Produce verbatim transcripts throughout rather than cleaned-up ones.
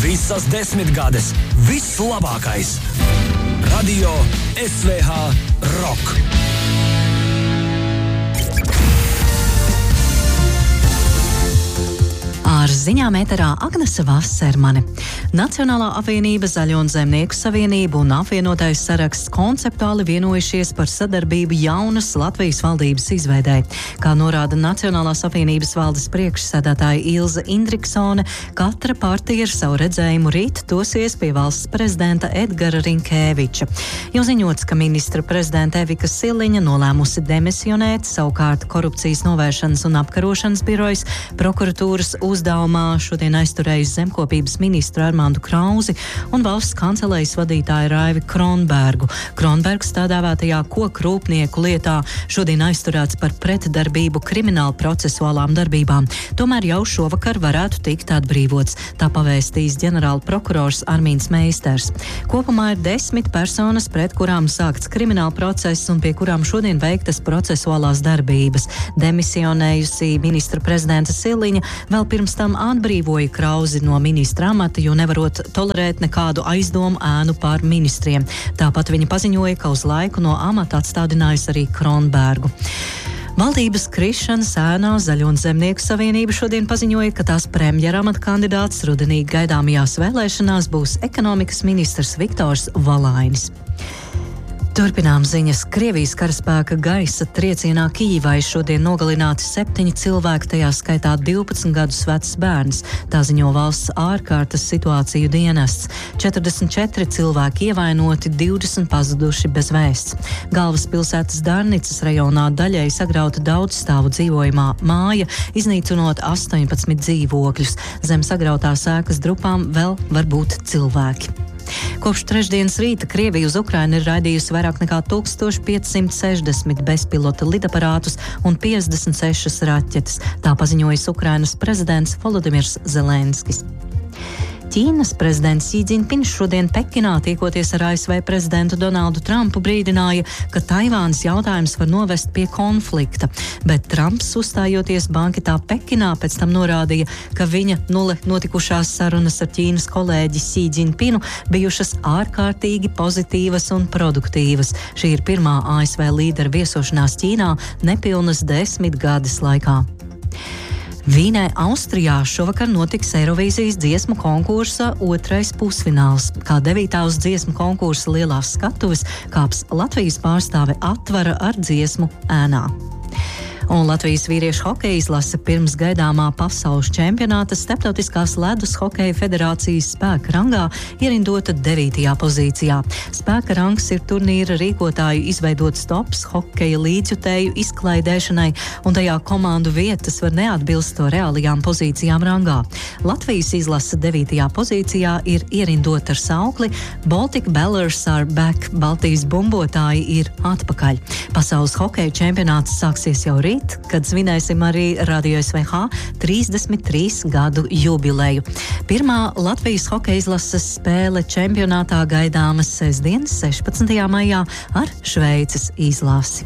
Visas desmitgades, viss labākais. Radio S V H Rock. Ar ziņām ēterā Agnese Vasermane. Nacionālā apvienība, Zaļo un Zemnieku savienība un apvienotais saraksts konceptuāli vienojušies par sadarbību jaunas Latvijas valdības izveidē. Kā norāda Nacionālās apvienības valdes priekšsēdētāja Ilze Indriksone, katra partija ar savu redzējumu rīt dosies pie valsts prezidenta Edgara Rinkēviča. Jau ziņots, ka ministra prezidenta Evika Siliņa nolēmusi demisionēt, savukārt Korupcijas novēršanas un apkarošanas birojas prokuratūras uzdevumā šodien aizturējusi zemkopības ministru Armandu Krauzi un valsts kancelējas vadītāju Raivi Kronbergu. Kronbergs tā dēvētajā koku rūpnieku lietā šodien aizturēts par pretdarbību krimināla procesuālām darbībām. Tomēr jau šovakar varētu tikt atbrīvots, tā pavēstījis ģenerāla prokurors Armīns Meisters. Kopumā ir desmit personas, pret kurām sākts krimināla process un pie kurām šodien veiktas procesuālās darbības. Demisionējusi ministra prezidenta Siliņa vēl pirms tam atbrīvoja Krauzi no ministra amata, jo nevarot tolerēt nekādu aizdomu ēnu pār ministriem. Tāpat viņa paziņoja, ka uz laiku no amata atstādinājusi arī Kronbergu. Valdības krišanas ēnā Zaļo un Zemnieku savienība šodien paziņoja, ka tās premjera amata kandidāts rudenī gaidāmajās vēlēšanās būs ekonomikas ministrs Viktors Valainis. Turpinām ziņas. Krievijas karaspēka gaisa triecienā Kijivai šodien nogalināti septiņi cilvēki, tajā skaitā divpadsmit gadus vecs bērns. Tā ziņo valsts ārkārtas situāciju dienests. četrdesmit četri cilvēki ievainoti, divdesmit pazuduši bez vēsts. Galvaspilsētas Darnicas rajonā daļēji sagrauta daudzstāvu dzīvojamā māja, iznīcinot astoņpadsmit dzīvokļus. Zem sagrautās ēkas drupām vēl var būt cilvēki. Kopš trešdienas rīta Krievija uz Ukrainu ir raidījusi vairāk nekā tūkstoš piecsimt sešdesmit bezpilota lidaparātus un piecdesmit sešas raķetes. Tā paziņojis Ukrainas prezidents Volodimirs Zelenskis. Ķīnas prezidents Xi Jinpings šodien Pekinā tiekoties ar A S V prezidentu Donaldu Trumpu brīdināja, ka Taivānas jautājums var novest pie konflikta, bet Trumps uzstājoties banketā Pekinā pēc tam norādīja, ka viņa nulle notikušās sarunas ar Ķīnas kolēģi Xi Jinpingu bijušas ārkārtīgi pozitīvas un produktīvas. Šī ir pirmā A S V līdera viesošanās Ķīnā nepilnas desmit gades laikā. Vīnē, Austrijā šovakar notiks Eirovīzijas dziesmu konkursa otrais pusfināls. Kā devītā uz dziesmu konkursa lielās skatuves kāps Latvijas pārstāve Atvara ar dziesmu Ēnā. Un Latvijas vīriešu hokeja izlase pirms gaidāmā pasaules čempionāta Starptautiskās ledus hokeja federācijas spēka rangā ierindota devītajā pozīcijā. Spēka rangs ir turnīra rīkotāju izveidots tops hokeja līdzjutēju izklaidēšanai, un tajā komandu vietas var neatbilst to reālajām pozīcijām rangā. Latvijas izlase devītajā pozīcijā ir ierindota ar saukli Baltic Ballers are back, Baltijas bumbotāji ir atpakaļ. Pasaules hokeja čempionāts sāksies jau rīt, kad svinēsim arī Radio S V H trīsdesmit trīs gadu jubileju. Pirmā Latvijas hokeja izlases spēle čempionātā gaidāmas sestdienas sešpadsmitajā maijā ar Šveices izlasi.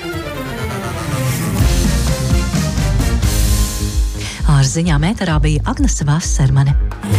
Ar ziņām ēterā bija Agnese Vasermane.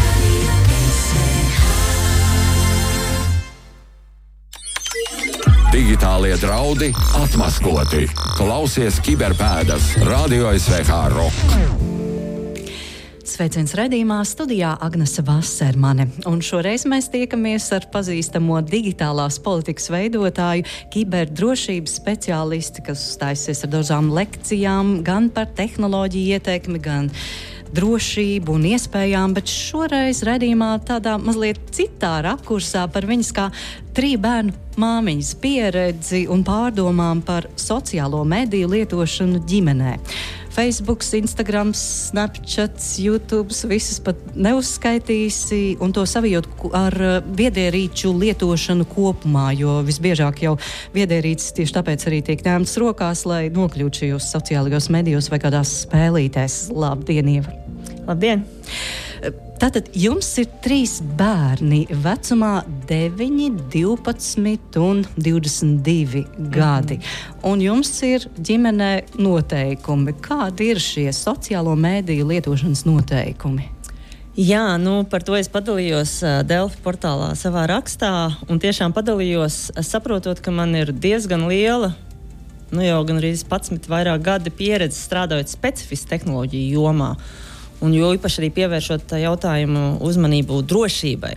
Digitālie draudi atmaskoti. Klausies Kiberpēdas, Radio S V H Rock. Sveiciens raidījumā, studijā Agnese Vasermane. Un šoreiz mēs tiekamies ar pazīstamo digitālās politikas veidotāju, kiberdrošības speciālisti, kas uzstājusies ar daudzām lekcijām gan par tehnoloģiju ieteikumi, gan drošību un iespējām, bet šoreiz raidījumā tādā mazliet citā rakursā par viņas kā trīs bērnu māmiņas pieredzi un pārdomām par sociālo mediju lietošanu ģimenē. Facebook, Instagram, Snapchat, YouTube, visas pat neuzskaitīsi un to savijot ar viedierīču lietošanu kopumā, jo visbiežāk jau viedierīces tieši tāpēc arī tiek ņemtas rokās, lai nokļūtu šajos sociālajos medijos vai kādās spēlītēs. Labdien, Ieva! Labdien! Tātad jums ir trīs bērni vecumā deviņi, divpadsmit un divdesmit divi gadi. Mm-hmm. Un jums ir ģimenē noteikumi. Kādi ir šie sociālo mēdīju lietošanas noteikumi? Jā, nu par to es padalījos uh, Delfi portālā savā rakstā un tiešām padalījos, saprotot, ka man ir diezgan liela, nu jau gan arī padsmit vairāk gadi pieredze strādājot specifiski tehnoloģiju jomā un jo īpaši arī pievēršot jautājumu uzmanību drošībai.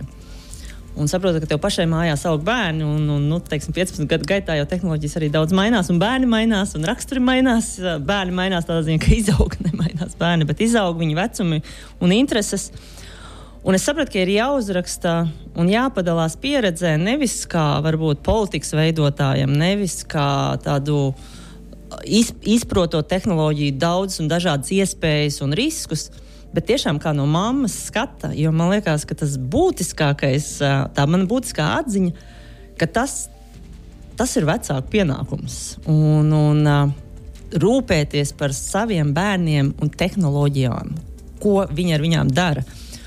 Un saprotu, ka tev pašai mājās aug bērni un, un nu, teiksim, piecpadsmit gadu gaitā jau tehnoloģijas arī daudz mainās un bērni mainās un raksturi mainās. Bērni mainās tādā ziņā, ka izaug, nemainās bērni, bet izaug viņu vecumi un intereses. Un es sapratu, ka ir jāuzraksta un jāpadalās pieredzē nevis kā varbūt politikas veidotājiem, nevis kā tādu iz, izprotot tehnoloģiju daudz un dažādas iespējas un riskus, bet tiešām kā no mammas skata, jo man liekas, ka tas būtiskākais, tā mana būtiskā atziņa, ka tas, tas ir vecāku pienākums. Un, un rūpēties par saviem bērniem un tehnoloģijām, ko viņi ar viņām dara.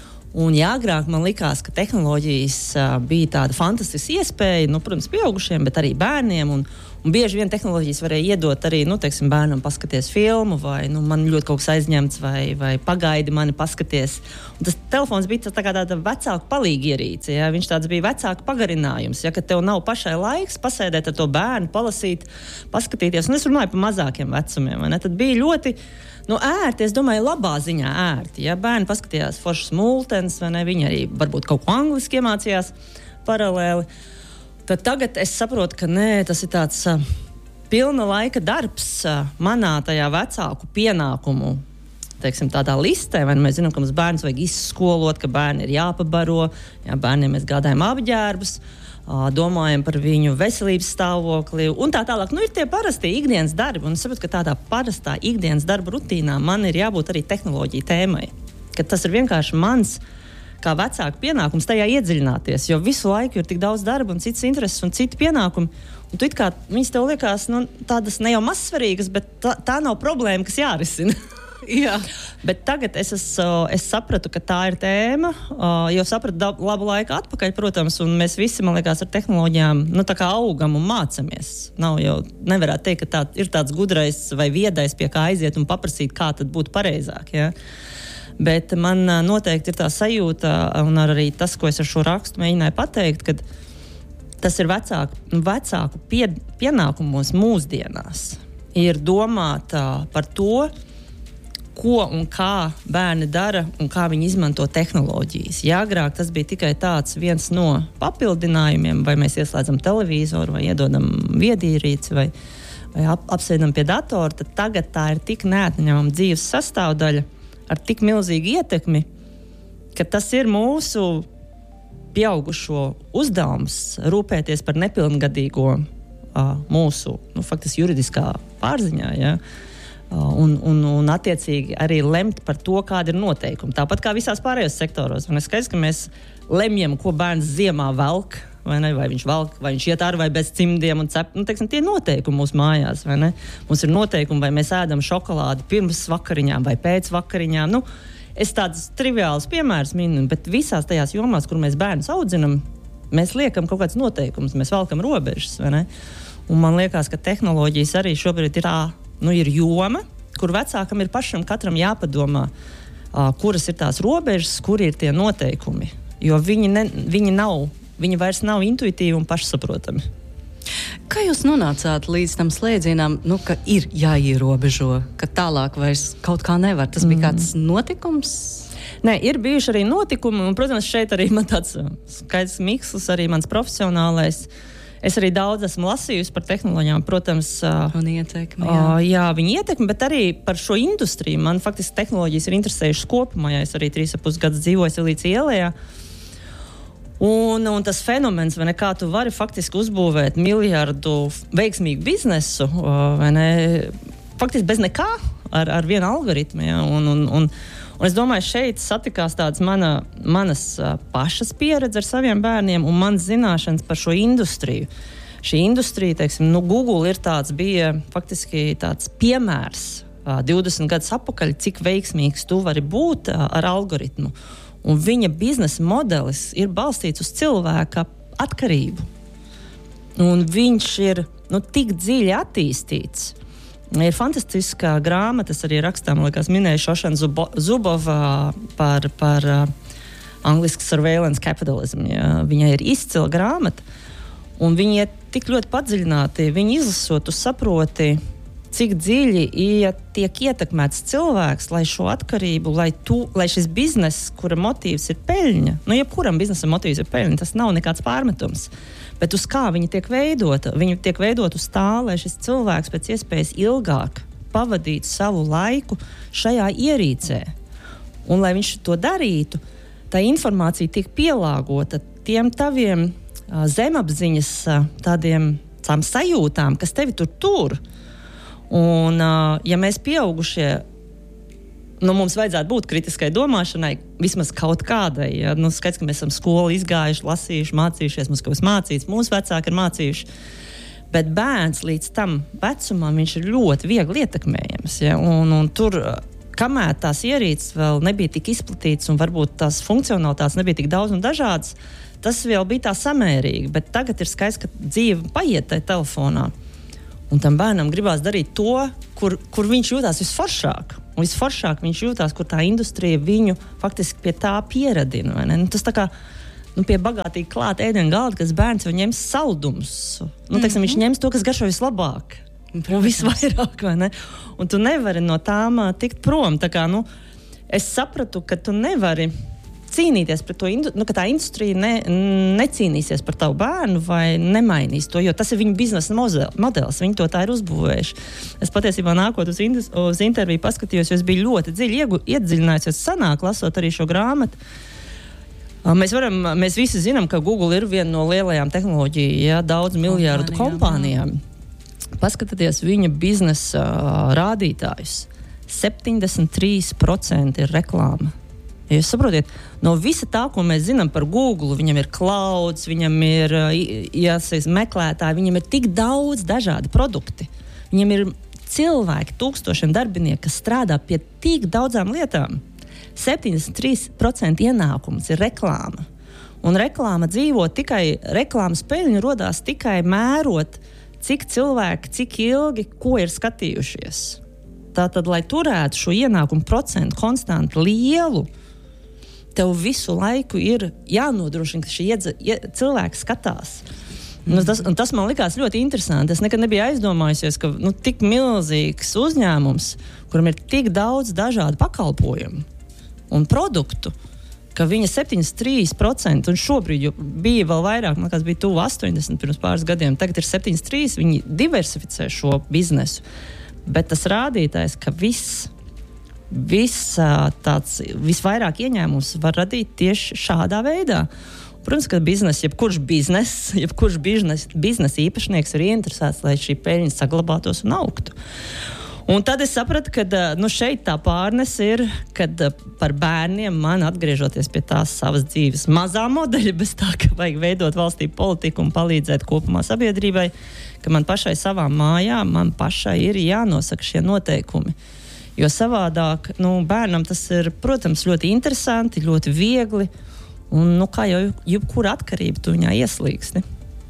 Un jā, agrāk man likās, ka tehnoloģijas uh, bija tāda fantastiska iespēja, nu, protams, pieaugušiem, bet arī bērniem. Un, un bieži vien tehnoloģijas varēja iedot arī, nu, teiksim, bērnam paskaties filmu, vai, nu, man ļoti kaut kas aizņemts, vai, vai pagaidi mani paskaties. Un tas telefons bija tā kā tāda vecāka palīgierīce, ja? Viņš tāds bija vecāka pagarinājums, ja, ka tev nav pašai laiks pasēdēt ar to bērnu, palasīt, paskatīties. Un es runāju par mazākiem vecumiem, vai ne? Tad bija ļoti Nu, ērti, es domāju, labā ziņā ērti. Ja bērni paskatījās foršas multenes, vai ne, viņi arī varbūt kaut ko angliski iemācījās paralēli, tad tagad es saprotu, ka nē, tas ir tāds uh, pilna laika darbs uh, manā tajā vecāku pienākumu, teiksim, tādā listē, vai ne, mēs zinām, ka mums bērns vajag izskolot, ka bērni ir jāpabaro, jā, bērniem mēs gādājam apģērbus, domājam par viņu veselības stāvokli un tā tālāk. Nu, ir tie parastie ikdienas darbi, un es saprotu, ka tādā parastā ikdienas darba rutīnā man ir jābūt arī tehnoloģija tēmai. Ka tas ir vienkārši mans, kā vecāku pienākums tajā iedziļināties, jo visu laiku ir tik daudz darba un citas intereses un citi pienākumi. Un tu it kā, viņas tev liekas, nu, tādas ne jau mazsvarīgas, bet tā, tā nav problēma, kas jārisina. Jā. Bet tagad es, es, es sapratu, ka tā ir tēma, jo sapratu da, labu laiku atpakaļ, protams, un mēs visi, man liekas, ar tehnoloģijām, nu, tā kā augam un mācamies. Nav jau, nevarētu teikt, ka tā ir tāds gudrais vai viedais, pie kā aiziet un paprasīt, kā tad būtu pareizāk, ja? Bet man noteikti ir tā sajūta, un arī tas, ko es ar šo rakstu mēģināju pateikt, kad tas ir vecāku, vecāku pie, pienākumos mūsdienās. Ir domāt par to, ko un kā bērni dara un kā viņi izmanto tehnoloģijas. Jā, agrāk tas bija tikai tāds viens no papildinājumiem, vai mēs ieslēdzam televizoru, vai iedodam viedierīci, vai, vai ap, apsēdam pie datora, tad tagad tā ir tik neatņemama dzīves sastāvdaļa ar tik milzīgu ietekmi, ka tas ir mūsu pieaugušo uzdevums rūpēties par nepilngadīgo uh, mūsu, nu, faktiski juridiskā pārziņā, ja? Un, un, un attiecīgi arī lemt par to, kāda ir noteikuma. Tāpat kā visās pārējos sektoros. Man ir skaidrs, ka mēs lemjam, ko bērns ziemā velk, vai ne? Vai viņš velk, vai viņš iet ar vai bez cimdiem un cep. Nu, teiksim, tie noteikumi mūsu mājās, vai ne? Mums ir noteikumi, vai mēs ēdam šokolādi pirms vakariņām vai pēc vakariņām. Nu, es tādus triviālus piemērus minu, bet visās tajās jomās, kur mēs bērnus audzinam, mēs liekam kaut kāds noteikums, mēs velkam robežas, vai ne? Un man liekas, ka tehnoloģijas arī šobrīd ir tā, nu, ir joma, kur vecākam ir pašam katram jāpadomā, uh, kuras ir tās robežas, kur ir tie noteikumi. Jo viņi, ne, viņi, nav, viņi vairs nav intuitīvi un pašsaprotami. Kā jūs nonācāt līdz tam slēdzienam, nu, ka ir jāierobežo, ka tālāk vairs kaut kā nevar? Tas bija kāds notikums? Nē, ir bijuši arī notikumi, un, protams, šeit arī man tāds skaidrs mikslis, arī mans profesionālais. Es arī daudz esmu lasījusi par tehnoloģijām, protams, un ietekmi, jā. jā, viņa ietekmi, bet arī par šo industriju. Man faktiski tehnoloģijas ir interesējušas kopumā, ja es arī trīs ar pus gadus dzīvoju līdz ielējā. Un, un tas fenomens, vai ne, kā tu vari faktiski uzbūvēt miljardu veiksmīgu biznesu, vai ne, faktiski bez nekā, ar, ar vienu algoritmu, ja, un, un, un Un es domāju, šeit satikās tāds mana, manas uh, pašas pieredze ar saviem bērniem un manas zināšanas par šo industriju. Šī industrija, teiksim, nu, Google ir tāds, bija faktiski tāds piemērs uh, divdesmit gadus atpakaļ, cik veiksmīgs tu vari būt uh, ar algoritmu. Un viņa biznesa modelis ir balstīts uz cilvēka atkarību. Un viņš ir, nu, tik dziļi attīstīts. Ir fantastiskā grāmata, es arī rakstām, liekas, minēju Šošanu Zubo, Zubova par, par uh, angliski surveillance capitalism. Ja. Viņai ir izcila grāmata, un viņi ir tik ļoti padziļināti, viņi izlasot, tu saproti, cik dziļi ja tiek ietekmēts cilvēks, lai šo atkarību, lai, tu, lai šis bizness, kura motīvs ir peļņa, nu, jebkuram biznesa motīvs ir peļņa, tas nav nekāds pārmetums, bet uz kā viņa tiek veidota? Viņa tiek veidota uz tā, lai šis cilvēks pēc iespējas ilgāk pavadītu savu laiku šajā ierīcē. Un, lai viņš to darītu, tā informācija tiek pielāgota tiem taviem uh, zemapziņas uh, tādiem tām sajūtām, kas tevi tur tur. Un, ja mēs pieaugušie, nu, mums vajadzētu būt kritiskai domāšanai, vismaz kaut kādai. Ja? Nu, skaidrs, ka mēs esam skolu izgājuši, lasījuši, mācījušies, mums kaut kas mācīts, mūsu vecāki ir mācījuši. Bet bērns līdz tam vecumam, viņš ir ļoti viegli ietekmējams. Ja? Un, un tur, kamēr tās ierīces vēl nebija tik izplatītas un varbūt tās funkcionalitātes nebija tik daudz un dažādas, tas vēl bija tā samērīgi. Bet tagad ir skaidrs, ka dzīve paiet tajā telefonā. Un tam bērnam gribās darīt to, kur, kur viņš jūtās visforšāk. Un visforšāk viņš jūtās, kur tā industrija viņu faktiski pie tā pieradina. Vai ne? Nu, tas tā kā nu, pie bagātīgi klāt ēdienu galda, kas bērns jau ņems saldumus. Nu, teiksim, mm-hmm. Viņš ņems to, kas garšo vislabāk. Un visvairāk, vai ne? Un tu nevari no tām uh, tikt prom. Tā kā, nu, es sapratu, ka tu nevari cīnīties pret to, nu, ka tā industrija ne, necīnīsies par tavu bērnu vai nemainīs to, jo tas ir viņu biznesa modelis, viņi to tā ir uzbūvējuši. Es patiesībā nākot uz, indus, uz interviju paskatījos, jo es biju ļoti dziļi iegu, iedziļinājusies sanāk, lasot arī šo grāmatu. Mēs, varam, mēs visi zinām, ka Google ir viena no lielajām tehnoloģiju, ja, daudz miljārdu kompānijām. Paskatieties viņa biznesa uh, rādītājus. septiņdesmit trīs procenti ir reklāma. Ja jūs saprotiet, no visa tā, ko mēs zinām par Google, viņam ir clouds, viņam ir jāsaka, meklētāji, viņam ir tik daudz dažādi produkti. Viņam ir cilvēki, tūkstošiem darbinieku, kas strādā pie tik daudzām lietām. septiņdesmit trīs procenti ienākums ir reklāma. Un reklāma dzīvo tikai, reklāmas peļņa rodās tikai mērot, cik cilvēki, cik ilgi, ko ir skatījušies. Tātad, lai turētu šo ienākumu procentu konstantu lielu, tev visu laiku ir jānodrošina, ka šī iedze, ie, cilvēki skatās. Mm. Nu, tas, tas man likās ļoti interesanti. Es nekad nebiju aizdomājusies, ka nu, tik milzīgs uzņēmums, kuram ir tik daudz dažādu pakalpojumu un produktu, ka viņa septiņdesmit trīs procenti, un šobrīd bija vēl vairāk, man liekas, bija tuvu astoņdesmit pirms pāris gadiem, tagad ir septiņdesmit trīs, viņi diversificē šo biznesu. Bet tas rādītājs, ka viss Viss tāds, visvairāk ieņēmums var radīt tieši šādā veidā. Protams, ka biznes, jebkurš biznes, jebkurš biznes, biznes īpašnieks ir ieinteresēts, lai šī peļņa saglabātos un augtu. Un tad es sapratu, ka nu, šeit tā pārnes ir, kad par bērniem man atgriežoties pie tās savas dzīves mazā modeļa, bez tā, ka vajag veidot valstī politiku un palīdzēt kopumā sabiedrībai, ka man pašai savām mājām, man pašai ir jānosaka šie noteikumi. Jo savādāk, nu, bērnam tas ir, protams, ļoti interesanti, ļoti viegli, un, nu, kā jau jebkura atkarība tu viņā ieslīgsti.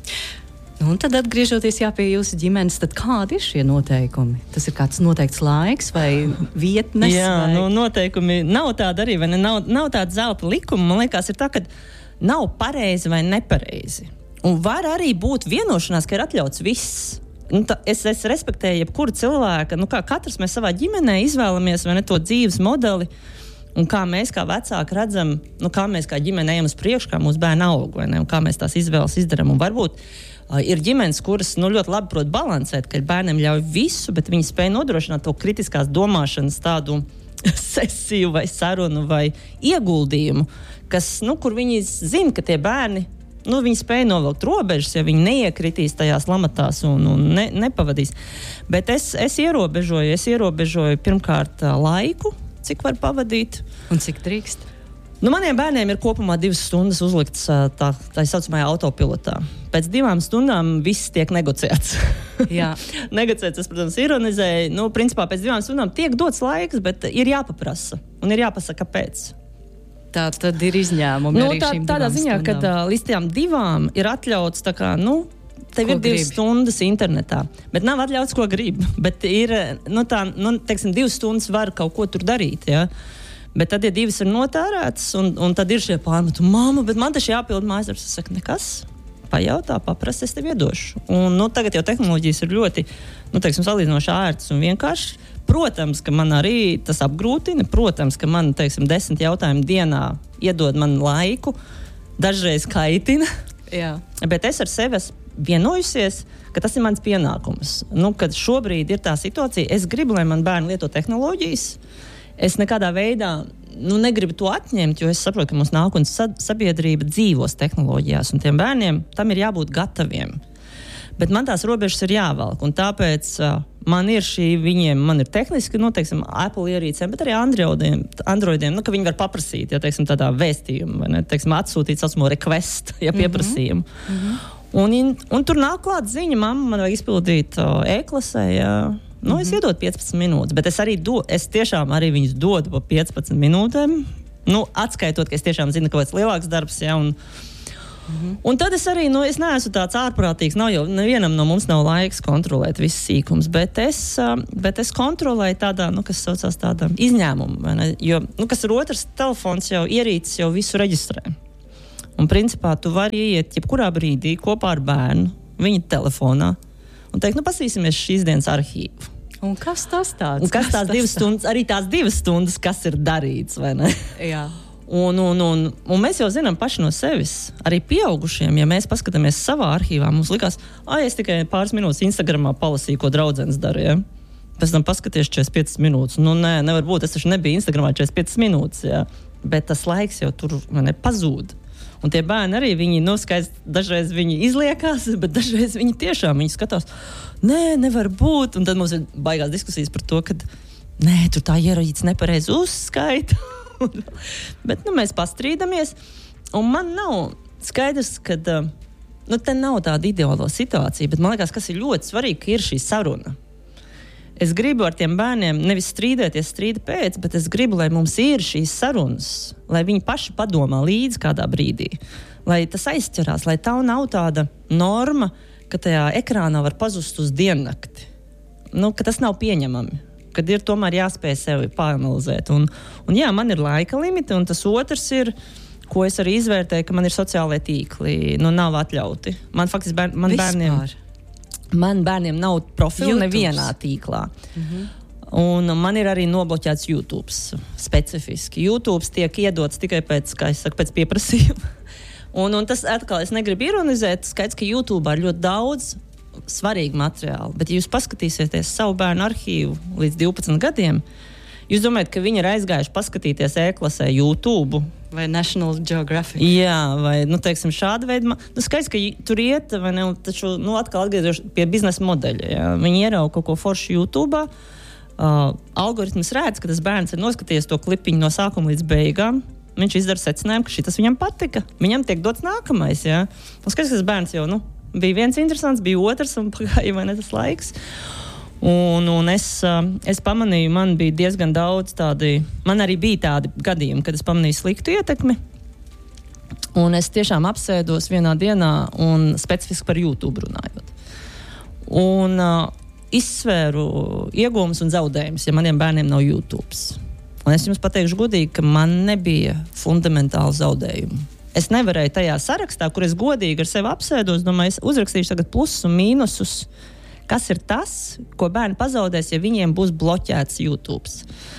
Nu, un tad atgriežoties jā, pie jūsu ģimenes, tad kādi ir šie noteikumi? Tas ir kāds noteikts laiks vai vietnes? Jā, vai... nu, noteikumi nav tāda arī, vai ne? Nav, nav tāda zelta likuma. Man liekas, ir tā, ka nav pareizi vai nepareizi. Un var arī būt vienošanās, ka ir atļauts viss. Nu, tā, es, es respektēju jebkuru cilvēku, nu kā katrs mēs savā ģimenē izvēlamies vai ne to dzīves modeli, un kā mēs kā vecāki redzam, nu kā mēs kā ģimene ejam uz priekšu, kā mūsu bērni aug, vai ne, un kā mēs tās izvēles izdaram. Un varbūt uh, ir ģimenes, kuras nu, ļoti labi prot balansēt, ka bērniem ļauj visu, bet viņi spēj nodrošināt to kritiskās domāšanas tādu sesiju vai sarunu vai ieguldījumu, kas, nu, kur viņi zina, ka tie bērni Nu, viņi spēja novilkt robežas, ja viņi neiekritīs tajās lamatās un, un ne, nepavadīs. Bet es, es ierobežoju, es ierobežoju pirmkārt laiku, cik var pavadīt. Un cik drīkst? Nu, maniem bērniem ir kopumā divas stundas uzlikts tā, tā saucamajā autopilotā. Pēc divām stundām viss tiek negociēts. Jā. Negociēts, es, protams, ironizēju. Nu, principā pēc divām stundām tiek dots laiks, bet ir jāpaprasa. Un ir jāpasaka, kāpēc. Tā tad ir izņēmumi nu, arī tā, šīm tādā ziņā, stundām. ka līdz tām divām ir atļauts, tā kā, nu, tev ko ir divas gribi. stundas internetā, bet nav atļauts, ko grib. Bet ir, nu, tā, nu, teiksim, divas stundas var kaut ko tur darīt, ja? Bet tad, ja divas ir notērētas, un, un tad ir šie pārmeti, mamma, bet man taču jāpild mājasdarbs, es saku, nekas, pajautā, paprast, es tev iedošu. Un, nu, tagad jau tehnoloģijas ir ļoti, nu, teiksim, salīdzinoši ērtas un vienkārši. Protams, ka man arī tas apgrūtina, protams, ka man, teiksim, desmit jautājumu dienā iedod man laiku, dažreiz kaitina, Jā. Bet es ar sevi esmu vienojusies, ka tas ir mans pienākums. Nu, kad šobrīd ir tā situācija, es gribu, lai man bērni lieto tehnoloģijas, es nekādā veidā nu, negribu to atņemt, jo es saprotu, ka mūsu nākotnes sabiedrība dzīvos tehnoloģijās, un tiem bērniem tam ir jābūt gataviem. Bet man tās robežas ir jāvelk, un tāpēc uh, man ir šī, viņiem, man ir tehniski, nu, teiksim, Apple ierīcēm, bet arī Androidiem, Androidiem, nu, ka viņi var paprasīt, ja, teiksim, tādā vēstījumu, vai ne, teiksim, atsūtīt saucamo request, ja, pieprasījumu. Mm-hmm. Un, un tur nāk klāt ziņa, mamma, man vajag izpildīt uh, e-klasē, ja. Nu, mm-hmm. Es iedodu piecpadsmit minūtes, bet es arī do, es tiešām arī viņus dodu pa piecpadsmit minūtēm, nu, atskaitot, ka es tiešām zinu, ka kāds lielāks darbs, ja, un Mm-hmm. Un tad es arī, nu, es neesmu tāds ārprātīgs, nav jau, nevienam no mums nav laiks kontrolēt visus sīkums, bet es, bet es kontrolēju tādā, nu, kas saucās tāda izņēmuma, vai ne? Jo, nu, kas ir otrs telefons jau ierīcis jau visu reģistrē. Un principā tu vari ieiet jebkurā brīdī kopā ar bērnu, viņa telefonā, un teikt, nu, pasīsimies šīs dienas arhīvu. Un kas tas tāds? Un kas tās divas stundas, arī tās divas stundas, kas ir darīts, vai ne? Jā. Un, un, un, un mēs jau zinām paši no sevis, arī pieaugušiem, ja mēs paskatāmies savā arhīvā, mums likās, ai, es tikai pāris minūtes Instagramā palasīju, ko draudzenes dara, ja? Pēc tam paskaties četrdesmit piecas minūtes. Nu, nē, nevar būt, es taču nebiju Instagramā četrdesmit piecas minūtes, ja? Bet tas laiks jau tur, man ne, pazūd. Un tie bērni arī, viņi, nu, skaidrs, dažreiz viņi izliekās, bet dažreiz viņi tiešām, viņi skatās, nē, nevar būt, un tad mums ir baigās diskusijas par to, ka, nē, tur tā ierīce nepareizi uzskaita. Bet nu, mēs pastrīdamies, un man nav skaidrs, ka nu, te nav tāda ideāla situācija, bet man liekas, kas ir ļoti svarīgi, ka ir šī saruna. Es gribu ar tiem bērniem nevis strīdēties strīda pēc, bet es gribu, lai mums ir šīs sarunas, lai viņi paši padomā līdzi kādā brīdī, lai tas aizķerās, lai tā nav tāda norma, ka tajā ekrānā var pazust uz diennakti. Nu, ka tas nav pieņemami. Kad ir tomēr jāspēj sevi pāranalizēt. Un, un jā, man ir laika limiti, un tas otrs ir, ko es arī izvērtēju, ka man ir sociālai tīkli, nu nav atļauti. Man faktiski bēr, man bērniem, man bērniem nav profilu YouTubes. Nevienā tīklā. Mm-hmm. Un man ir arī nobloķēts YouTube specifiski. YouTube tiek iedots tikai pēc, kā es saku, pēc pieprasījuma. un, un tas atkal, es negribu ironizēt, skaidrs, ka YouTube ir ļoti daudz svarīgi materiāli, bet ja jūs paskatīsieties savu bērnu arhīvu līdz divpadsmit gadiem, jūs domājat, ka viņi ir aizgājuši paskatīties e-klasē YouTube. Vai National Geographic. Jā, vai, nu, teiksim, šāda veida. Nu, skaidrs, ka tur iet, vai ne, taču, nu, atkal atgriežoši pie biznesa modeļa, jā. Viņi ierauga kaut ko foršu YouTube. Uh, algoritms redz, ka tas bērns ir noskatījies to klipiņu no sākuma līdz beigām. Viņš izdara secinājumu, ka šitas viņam patika. Viņam tiek dots nākamais, jā. Un skaidrs, ka tas bērns jau, nu, bija viens interesants, bija otrs, un pagāja vai ne tas laiks. Un, un es, es pamanīju, man bija diezgan daudz tādi, man arī bija tādi gadījumi, kad es pamanīju sliktu ietekmi. Un es tiešām apsēdos vienā dienā un specifiski par YouTube runājot. Un uh, izsvēru iegūmus un zaudējumus, ja maniem bērniem nav YouTube. Un es jums pateikšu godīgi, ka man nebija fundamentāli zaudējumu. Es nevarēju tajā sarakstā, kur es godīgi ar sevi apsēdos, domāju, es uzrakstīšu tagad plusus un mīnusus, kas ir tas, ko bērni pazaudēs, ja viņiem būs bloķēts YouTube.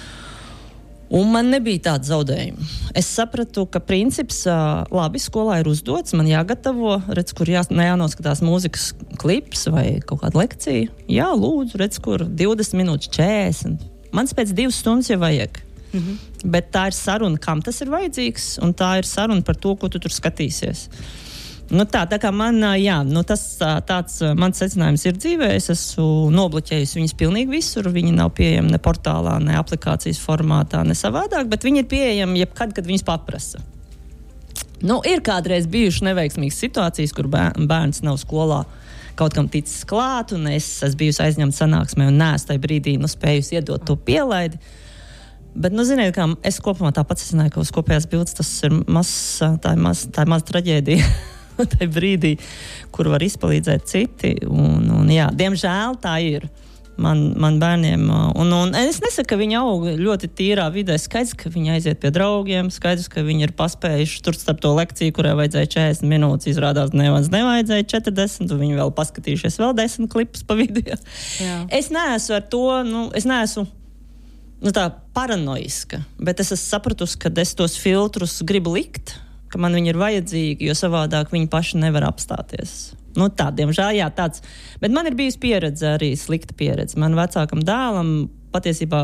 Un man nebija tāda zaudējuma. Es sapratu, ka princips, labi, skolā ir uzdots, man jāgatavo, redz, kur jā, jānoskatās mūzikas klips vai kaut kāda lekcija. Jā, lūdzu, redz, kur divdesmit minūtes, četrdesmit. Man pēc divas stundas jau vajag. Mm-hmm. Bet tā ir saruna, kam tas ir vajadzīgs, un tā ir saruna par to, ko tu tur skatīsies. Nu tā, tā kā man, jā, nu tas tāds mans secinājums ir dzīvē, es esmu nobloķējusi viņas pilnīgi visur, viņi nav pieejami ne portālā, ne aplikācijas formātā, ne savādāk, bet viņi ir pieejami jebkad, kad viņas paprasa. Nu, ir kādreiz bijuši neveiksmīgas situācijas, kur bērns nav skolā kaut kam ticis klāt, un es esmu bijusi aizņemta sanāksmē, un neesmu tajā brīdī, nu, spējusi iedot to pielaidi. Bet, nu, ziniet, kā es kopumā tāpat secināju, ka uz kopējās bildes tas ir maz, tā ir maz, tā ir maz traģēdija tajā brīdī, kur var izpalīdzēt citi. Un, un jā, diemžēl tā ir. man, man bērniem. Un, un es nesaku, ka viņi aug ļoti tīrā vidē. Skaidrs, ka viņi aiziet pie draugiem, skaidrs, ka viņi ir paspējuši tur starp to lekciju, kurai vajadzēja četrdesmit minūtes, izrādās nevajadz nevajadzēja četrdesmit, un viņi vēl paskatījušies vēl desmit klipus pa video. Jā. Es neesmu ar to, nu, es neesmu nu, tā paranoiska, bet es esmu sapratusi, ka es tos filtrus gribu likt, ka man viņi ir vajadzīgi, jo savādāk viņi paši nevar apstāties. Nu tā, diemžēl, jā, tāds. Bet man ir bijusi pieredze, arī slikta pieredze. Man vecākam dēlam patiesībā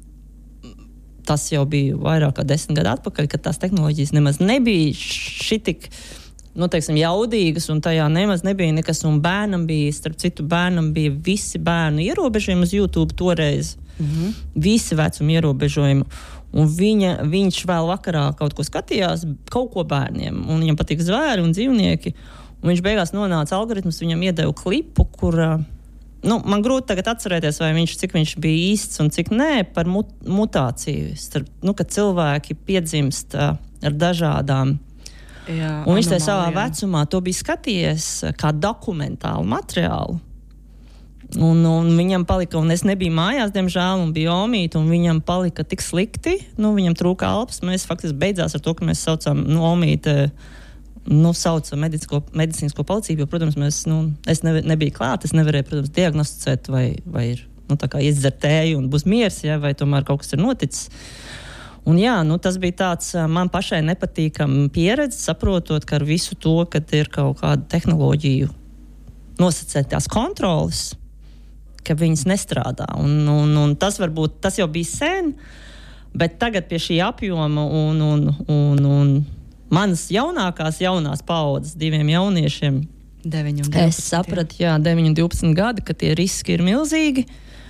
tas jau bija vairāk kā desmit gadu atpakaļ, kad tās tehnoloģijas nemaz nebija šitik, nu, teiksim, jaudīgas, un tajā nemaz nebija nekas, un bērnam bija, starp citu, bērnam bija visi bērnu ierobežojumi uz YouTube toreiz. Mm-hmm. Visi vecuma ierobežojumi. Un viņa, viņš vēl vakarā kaut ko skatījās, kaut ko bērniem, un viņam patīk zvēri un dzīvnieki, un viņš beigās nonāca algoritmus, viņam iedeva klipu, kur, nu, man grūti tagad atcerēties, vai viņš, cik viņš bija īsts un cik nē, par mut, mutāciju, starp, nu, kad cilvēki piedzimst ar dažādām, jā, un viņš tajā savā vecumā to bija skatījies kā dokumentālu materiālu. Un, un viņam palika, un es nebiju mājās, diemžēl, un bija omīte, un viņam palika tik slikti, nu, viņam trūka elpas, mēs faktiski beidzās ar to, ka mēs saucam, nu, omīte, nu, saucam medicīnsko, medicīnsko palīdzību, jo, protams, mēs, nu, es ne, nebiju klāt, es nevarēju, protams, diagnosticēt, vai, vai ir, nu, tā kā izdzert tēju un būs miers, ja, vai tomēr kaut kas ir noticis. Un jā, nu, tas bija tāds man pašai nepatīkam pieredze, saprotot, ka ar visu to, kad ir kaut kāda tehnoloģiju nosacētās kontroles, ka viņas nestrādā. Un, un, un tas varbūt, tas jau bija sen, bet tagad pie šī apjoma un, un, un, un manas jaunākās, jaunās paaudzes diviem jauniešiem, deviņi un divpadsmit, es sapratu, jā, deviņi un divpadsmit gadi, ka tie riski ir milzīgi,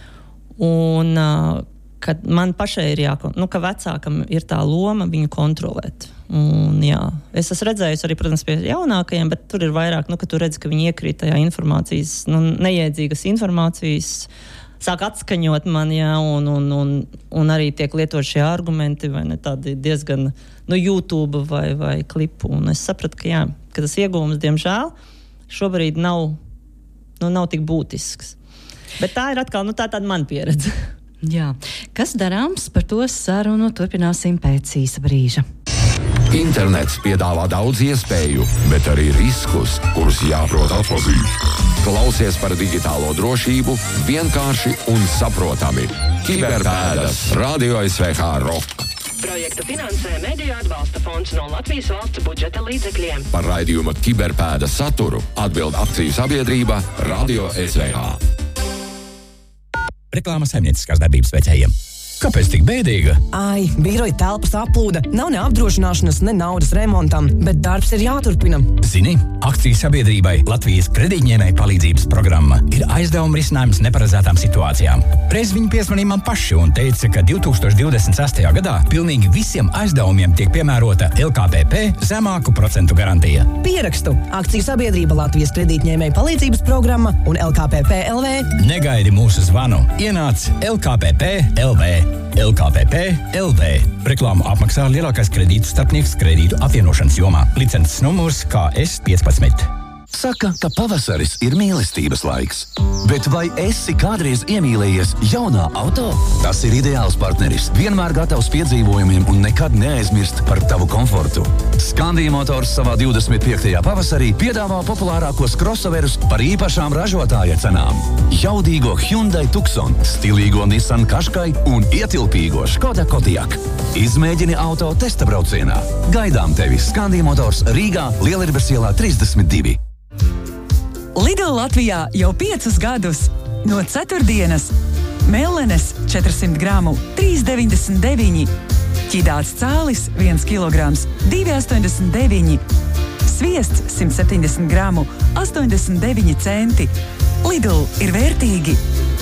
un kad man pašai ir jākon, nu, ka vecākam ir tā loma viņu kontrolēt. Un jā, es esmu redzējusi arī, protams, pie jaunākajiem, bet tur ir vairāk, nu, ka tu redzi, ka viņi iekrīt tajā informācijas, nu, neiedzīgas informācijas, sāk atskaņot man, jā, un, un, un, un arī tiek lietot šie argumenti, vai ne, tādi diezgan, nu, YouTube vai, vai klipu, un es sapratu, ka jā, ka tas iegūms, diemžēl, šobrīd nav, nu, nav tik būtisks. Bet tā ir atkal, nu, tā tāda man pieredze. Jā. Kas darāms, par to sarunu turpināsim pēc īsa brīža. Internets piedāvā daudz iespēju, bet arī riskus, kurus jāprot atpazīt. Klausies par digitālo drošību vienkārši un saprotami. Kiberpēdas, Radio S V H Rock. Projektu finansē Mediju atbalsta fonds no Latvijas valsts budžeta līdzekļiem. Par raidījuma Kiberpēdas saturu atbild akciju sabiedrība Radio S V H. Reklāmas saimnieciskās darbības veicējiem. Kāpēc tik bēdīga? Ai, biroja telpas aplūda, nav ne apdrošināšanas, ne naudas remontam, bet darbs ir jāturpina. Zini, akciju sabiedrībai Latvijas kredītņēmēju palīdzības programma ir aizdevuma risinājums neparedzētām situācijām. Reiz viņi piezvanīja man paši un teica, ka divtūkstoš divdesmit sestajā gadā pilnīgi visiem aizdevumiem tiek piemērota L K P P zemāku procentu garantija. Pierakstu akciju sabiedrība Latvijas kredītņēmēju palīdzības programma un L K P P L V. Negaidi mūsu zvanu. Ienāc L K P P L V. L K P P L V. Reklāmu apmaksā lielākais kredītu starpnieks kredītu apvienošanas jomā. Licences numurs K S piecpadsmit. Saka, ka pavasaris ir mīlestības laiks. Bet vai esi kādreiz iemīlējies jaunā auto? Tas ir ideāls partneris. Vienmēr gatavs piedzīvojumiem un nekad neaizmirst par tavu komfortu. Skandia Motors savā divdesmit piektajā pavasarī piedāvā populārākos crossoverus par īpašām ražotāja cenām. Jaudīgo Hyundai Tucson, stilīgo Nissan Qashqai un ietilpīgo Škoda Kodiaq. Izmēģini auto testa braucienā. Gaidām tevi Skandia Motors Rīgā, Lielierbes ielā trīsdesmit divi. Lidl Latvijā jau piecus gadus. No ceturtdienas Mellenes četrsimt gramu trīs deviņdesmit deviņi, ķidāts cālis viens kilograms divi astoņdesmit deviņi, sviests simt septiņdesmit gramu astoņdesmit deviņi centi. Lidl ir vērtīgi.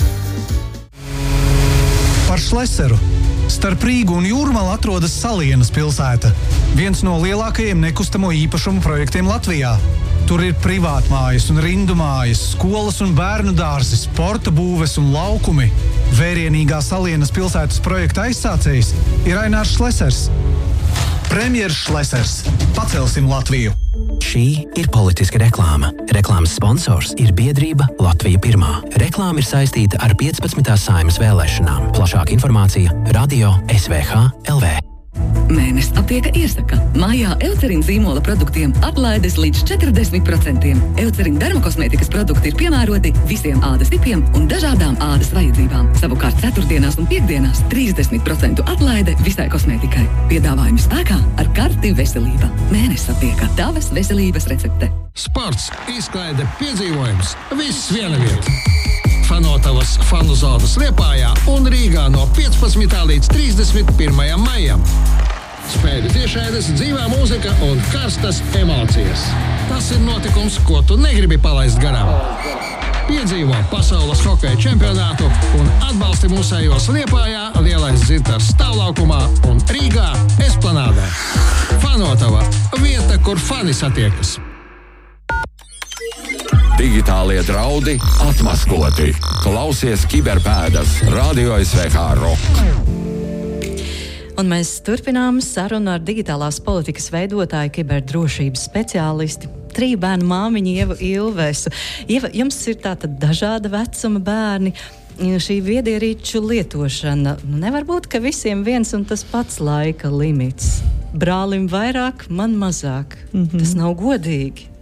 Par Šleseru. Starp Rīgu un Jūrmalu atrodas Salienas pilsēta, viens no lielākajiem nekustamo īpašumu projektiem Latvijā. Tur ir privātmājas un rindu mājas, skolas un bērnu dārzi, sporta būves un laukumi. Vērienīgā Salienas pilsētas projekta aizsācējs ir Ainārs Šlesers. Premjers Šlesers. Pacelsim Latviju! Šī ir politiska reklāma. Reklāmas sponsors ir biedrība Latvija Pirmā. Reklāma ir saistīta ar piecpadsmitās Saeimas vēlēšanām. Plašāka informācija radio S V H L V. Mēnesis aptieka iesaka. Mājā Eucerin zīmola produktiem atlaides līdz četrdesmit procentiem. Eucerin dermokosmētikas produkti ir piemēroti visiem ādas tipiem un dažādām ādas vajadzībām. Savukārt ceturtdienās un piekdienās trīsdesmit procentu atlaide visai kosmētikai. Piedāvājumi spēkā ar karti veselība. Mēnesis aptieka. Tavas veselības recepte. Sports, izklaide, piedzīvojums. Viss viena vieta. Fanotavas fanu zonas Liepājā un Rīgā no piecpadsmitā līdz trīsdesmit pirmajam maijam. Spēļu tiešraides, dzīvā mūzika un karstas emocijas. Tas ir notikums, ko tu negribi palaist garām. Piedzīvo pasaules hokeja čempionātu un atbalsti mūsējos Liepājā, Lielais dzintars stāvlaukumā un Rīgā Esplanādē. Fanotava – vieta, kur fani satiekas. Digitālie draudi atmaskoti. Klausies Kiberpēdas, Radio S V H Rock. Un mēs turpinām sarunu ar digitālās politikas veidotāju, kiberdrošības speciālisti, triju bērnu māmiņu Ievu Ilvesu. Ieva, jums ir tātad dažāda vecuma bērni. Šī viedierīču lietošana nevar būt, ka visiem viens un tas pats laika limits. Brālim vairāk, man mazāk. Mm-hmm. Tas nav godīgi.